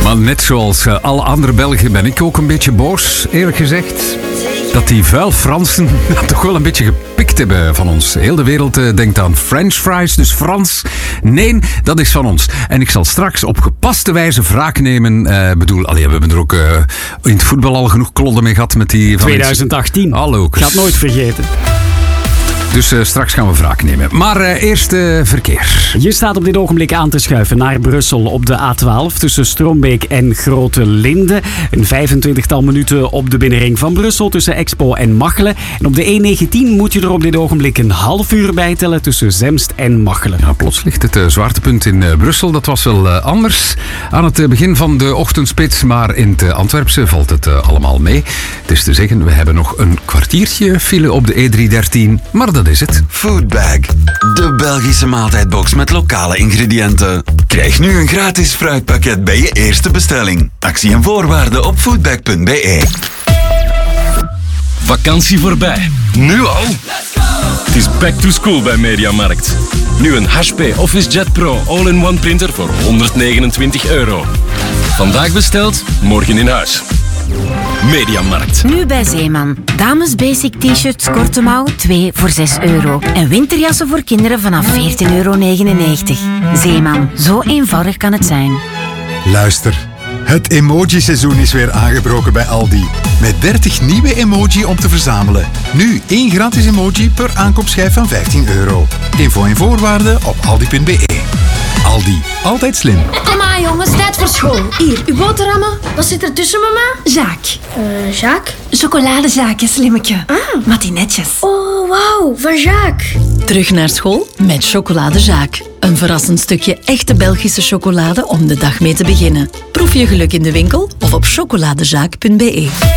Maar net zoals alle andere Belgen ben ik ook een beetje boos, eerlijk gezegd. Dat die vuil Fransen toch wel een beetje gepikt hebben van ons. Heel de wereld denkt aan French fries, dus Frans. Nee, dat is van ons. En ik zal straks op gepaste wijze wraak nemen. We hebben er ook in het voetbal al genoeg klodden mee gehad met die... 2018. Hallo. Ik ga het nooit vergeten. Dus straks gaan we wraak nemen. Maar eerst verkeer. Je staat op dit ogenblik aan te schuiven naar Brussel op de A12 tussen Strombeek en Grote Linde. Een 25-tal minuten op de binnenring van Brussel tussen Expo en Machelen. En op de E19 moet je er op dit ogenblik een half uur bij tellen tussen Zemst en Machelen. Ja, plots ligt het zwaartepunt in Brussel. Dat was wel anders aan het begin van de ochtendspits. Maar in het Antwerpse valt het allemaal mee. Het is te zeggen, we hebben nog een kwartiertje file op de E313. Maar dat is het. Foodbag, de Belgische maaltijdbox met lokale ingrediënten. Krijg nu een gratis fruitpakket bij je eerste bestelling. Actie en voorwaarden op foodbag.be. Vakantie voorbij. Nu al? Het is back to school bij Mediamarkt. Nu een HP OfficeJet Pro All-in-One printer voor €129. Vandaag besteld, morgen in huis. Mediamarkt. Nu bij Zeeman. Dames basic t-shirts korte mouw 2 voor €6. En winterjassen voor kinderen vanaf €14,99. Zeeman. Zo eenvoudig kan het zijn. Luister. Het emoji-seizoen is weer aangebroken bij Aldi. Met 30 nieuwe emoji om te verzamelen. Nu 1 gratis emoji per aankoopschijf van €15. Info en voorwaarden op aldi.be. Aldi. Altijd slim. Kom aan jongens, tijd voor school. Hier, uw boterhammen. Wat zit er tussen, mama? Zaak. Zaak? Chocoladezaakje, slimmetje. Ah. Matinetjes. Oh, wauw, van Jaak. Terug naar school met Chocolade Jaak. Een verrassend stukje echte Belgische chocolade om de dag mee te beginnen. Proef je geluk in de winkel of op chocoladejaak.be.